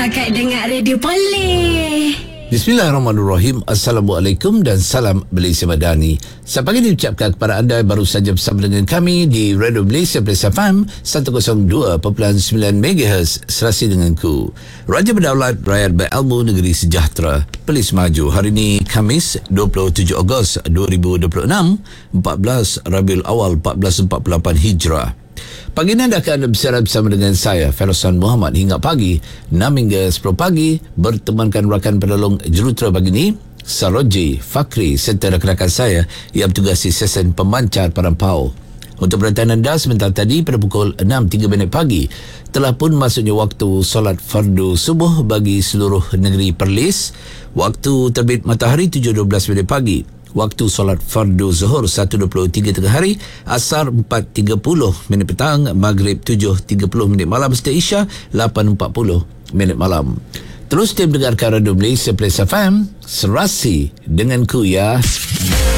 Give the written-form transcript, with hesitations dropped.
Kakak dengar radio boleh. Bismillahirrahmanirrahim. Assalamualaikum dan salam Malaysia Madani. Selamat pagi diucapkan kepada anda yang baru saja bersama dengan kami di Radio Malaysia Plus FM 102.9 MHz serasi denganku. Raja Berdaulat, rakyat berilmu, negeri sejahtera, Perlis Maju. Hari ini Khamis 27 Ogos 2026, 14 Rabiul Awal 1448 Hijrah. Pagi ini anda akan bersiaran bersama dengan saya, Ferosan Muhammad, hingga pagi 6 hingga 10 pagi bertemankan rakan penolong jurutera pagi ini, Saroji, Fakri serta rakan-rakan saya yang bertugasi sesen pemancar Parampau. Untuk perhatian anda, sebentar tadi pada pukul 6.03 pagi telah pun masuknya waktu solat fardu subuh bagi seluruh negeri Perlis. Waktu terbit matahari 7.12 pagi. Waktu solat fardu zuhur 1.23 tengah hari, asar 4.30 petang, maghrib 7.30 malam, serta isya 8.40 malam. Terus dia mendengarkan Radio Malaysia Plus FM, serasi denganku ya.